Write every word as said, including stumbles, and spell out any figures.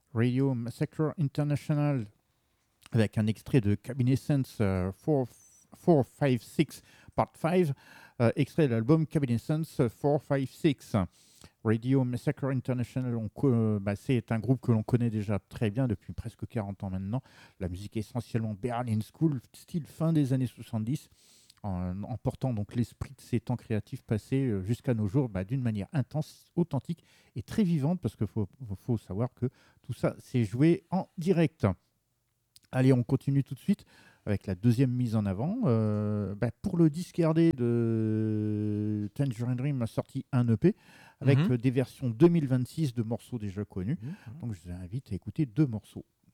Radio Massacre International, avec un extrait de Cabin Essence euh, quatre cinq six Part cinq, euh, extrait de l'album Cabin Essence quatre cinq six. Radio Massacre International, on co- bah, c'est un groupe que l'on connaît déjà très bien depuis presque quarante ans maintenant. La musique est essentiellement Berlin School, style fin des années soixante-dix, en, en portant donc l'esprit de ces temps créatifs passés euh, jusqu'à nos jours bah, d'une manière intense, authentique et très vivante, parce qu'il faut, faut savoir que tout ça c'est joué en direct. Allez, on continue tout de suite avec la deuxième mise en avant. Euh, bah, pour le disque R D de Tangerine Dream a sorti un E P avec Mhm. euh, des versions deux mille vingt-six de morceaux déjà connus. Mhm. Donc je vous invite à écouter deux morceaux.